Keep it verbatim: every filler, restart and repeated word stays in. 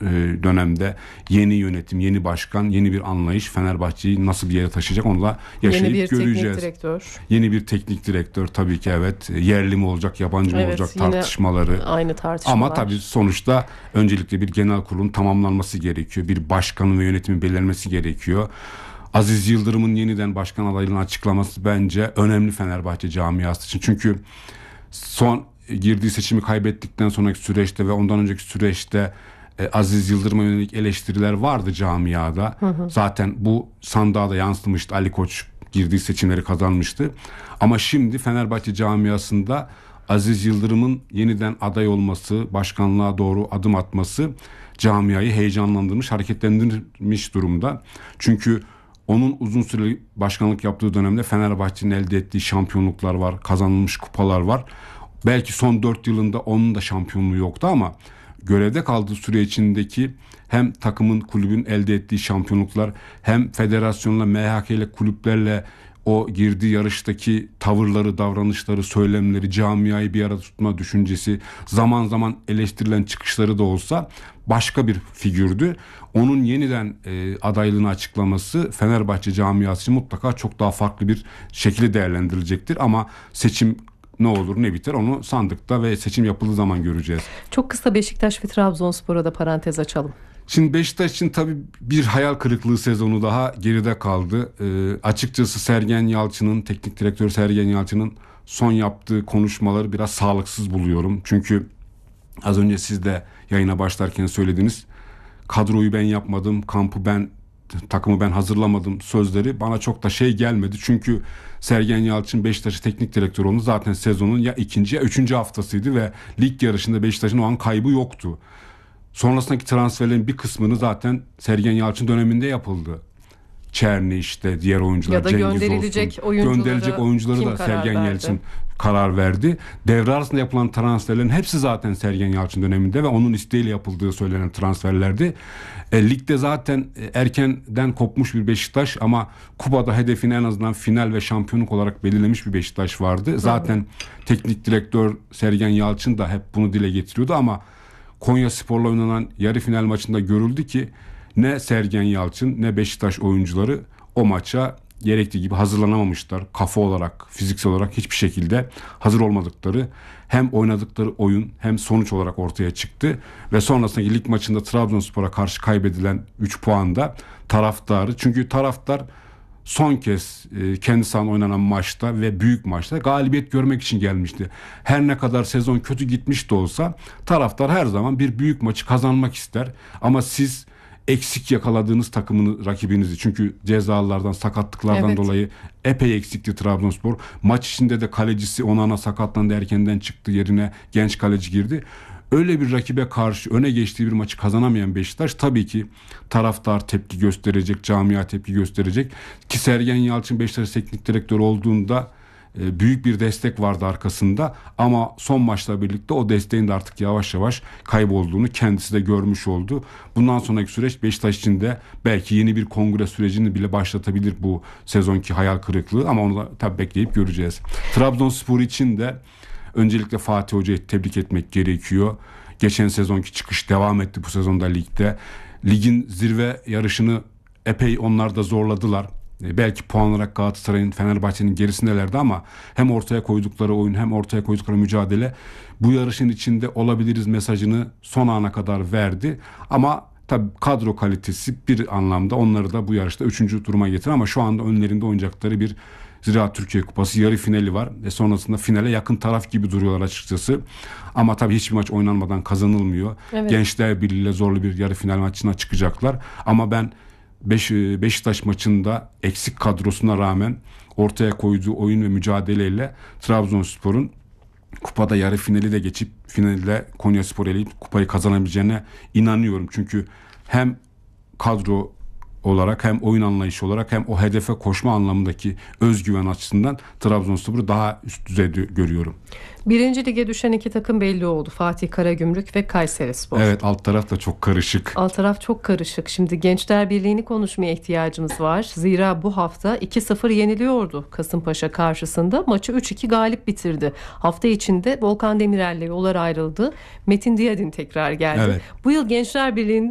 dönemde yeni yönetim, yeni başkan, yeni bir anlayış Fenerbahçe'yi nasıl bir yere taşıyacak onu da yaşayıp yeni bir göreceğiz. Teknik direktör. Yeni bir teknik direktör tabii ki evet. Yerli mi olacak, yabancı mı evet, olacak tartışmaları. Aynı tartışmalar. Ama tabii sonuçta öncelikle bir genel kurulun tamamlanması gerekiyor. Bir başkanın ve yönetimin belirlenmesi gerekiyor. Aziz Yıldırım'ın yeniden başkan adaylığını açıklaması bence önemli Fenerbahçe camiası için. Çünkü son girdiği seçimi kaybettikten sonraki süreçte ve ondan önceki süreçte e, Aziz Yıldırım'a yönelik eleştiriler vardı camiada. Hı hı. Zaten bu sandığa da yansımıştı. Ali Koç girdiği seçimleri kazanmıştı. Ama şimdi Fenerbahçe camiasında Aziz Yıldırım'ın yeniden aday olması, başkanlığa doğru adım atması camiayı heyecanlandırmış, hareketlendirmiş durumda. Çünkü onun uzun süreli başkanlık yaptığı dönemde Fenerbahçe'nin elde ettiği şampiyonluklar var, kazanılmış kupalar var. Belki son dört yılında onun da şampiyonluğu yoktu ama görevde kaldığı süre içindeki hem takımın, kulübün elde ettiği şampiyonluklar hem federasyonla, M H K ile, kulüplerle o girdiği yarıştaki tavırları, davranışları, söylemleri, camiayı bir arada tutma düşüncesi, zaman zaman eleştirilen çıkışları da olsa başka bir figürdü. Onun yeniden e, adaylığını açıklaması Fenerbahçe camiası için mutlaka çok daha farklı bir şekilde değerlendirilecektir. Ama seçim ne olur ne biter onu sandıkta ve seçim yapıldığı zaman göreceğiz. Çok kısa Beşiktaş ve Trabzonspor'a da parantez açalım. Şimdi Beşiktaş için tabii bir hayal kırıklığı sezonu daha geride kaldı. Ee, açıkçası Sergen Yalçın'ın, teknik direktör Sergen Yalçın'ın son yaptığı konuşmaları biraz sağlıksız buluyorum. Çünkü az önce siz de yayına başlarken söylediniz. Kadroyu ben yapmadım, kampı ben, takımı ben hazırlamadım sözleri bana çok da şey gelmedi. Çünkü Sergen Yalçın Beşiktaş'ı teknik direktör oldu. Zaten sezonun ya ikinci ya üçüncü haftasıydı ve lig yarışında Beşiktaş'ın o an kaybı yoktu. Sonrasındaki transferlerin bir kısmını zaten Sergen Yalçın döneminde yapıldı. Çerni işte, diğer oyuncular, ya da Cengiz gönderilecek olsun. oyuncuları, gönderilecek oyuncuları da Sergen verdi? Yalçın karar verdi. Devre arasında yapılan transferlerin hepsi zaten Sergen Yalçın döneminde ve onun isteğiyle yapıldığı söylenen transferlerdi. E, ligde zaten erkenden kopmuş bir Beşiktaş ama kupada hedefini en azından final ve şampiyonluk olarak belirlemiş bir Beşiktaş vardı. Zaten evet. Teknik direktör Sergen Yalçın da hep bunu dile getiriyordu ama Konyaspor'la oynanan yarı final maçında görüldü ki ne Sergen Yalçın ne Beşiktaş oyuncuları o maça gerektiği gibi hazırlanamamışlar. Kafa olarak, fiziksel olarak hiçbir şekilde hazır olmadıkları hem oynadıkları oyun hem sonuç olarak ortaya çıktı. Ve sonrasındaki lig maçında Trabzonspor'a karşı kaybedilen üç puanda taraftarı, çünkü taraftar son kez e, kendi sahasında oynanan maçta ve büyük maçta galibiyet görmek için gelmişti. Her ne kadar sezon kötü gitmiş de olsa taraftar her zaman bir büyük maçı kazanmak ister. Ama siz eksik yakaladığınız takımını, rakibinizi, çünkü cezalardan, sakatlıklardan evet. dolayı epey eksikti Trabzonspor. Maç içinde de kalecisi Onana sakatlandı, erkenden çıktı, yerine genç kaleci girdi. Öyle bir rakibe karşı öne geçtiği bir maçı kazanamayan Beşiktaş tabii ki taraftar tepki gösterecek, camia tepki gösterecek. Ki Sergen Yalçın Beşiktaş teknik direktör olduğunda e, büyük bir destek vardı arkasında ama son maçla birlikte o desteğin de artık yavaş yavaş kaybolduğunu kendisi de görmüş oldu. Bundan sonraki süreç Beşiktaş için de belki yeni bir kongre sürecini bile başlatabilir bu sezonki hayal kırıklığı ama onu da tabii bekleyip göreceğiz. Trabzonspor için de öncelikle Fatih Hoca'yı tebrik etmek gerekiyor. Geçen sezonki çıkış devam etti bu sezonda ligde. Ligin zirve yarışını epey onlar da zorladılar. Belki puan olarak Galatasaray'ın, Fenerbahçe'nin gerisindelerdi ama hem ortaya koydukları oyun hem ortaya koydukları mücadele bu yarışın içinde olabiliriz mesajını son ana kadar verdi. Ama tabii kadro kalitesi bir anlamda onları da bu yarışta üçüncü duruma getirir ama şu anda önlerinde oynayacakları bir Ziraat Türkiye Kupası yarı finali var ve sonrasında finale yakın taraf gibi duruyorlar açıkçası. Ama tabii hiçbir maç oynanmadan kazanılmıyor. Evet. Gençler Birliği'yle zorlu bir yarı final maçına çıkacaklar. Ama ben Beş, Beşiktaş maçında eksik kadrosuna rağmen ortaya koyduğu oyun ve mücadeleyle Trabzonspor'un kupada yarı finali de geçip finalde Konyaspor'u eleyip kupayı kazanabileceğine inanıyorum. Çünkü hem kadro olarak hem oyun anlayışı olarak hem o hedefe koşma anlamındaki özgüven açısından Trabzonspor'u daha üst düzeyde görüyorum. Birinci lige düşen iki takım belli oldu. Fatih Karagümrük ve Kayserispor. Evet, alt taraf da çok karışık. Alt taraf çok karışık. Şimdi Gençler Birliği'ni konuşmaya ihtiyacımız var. Zira bu hafta iki sıfır yeniliyordu Kasımpaşa karşısında. Maçı üç iki galip bitirdi. Hafta içinde Volkan Demirel'le yollar ayrıldı. Metin Diyadin tekrar geldi. Evet. Bu yıl Gençler Birliği'nde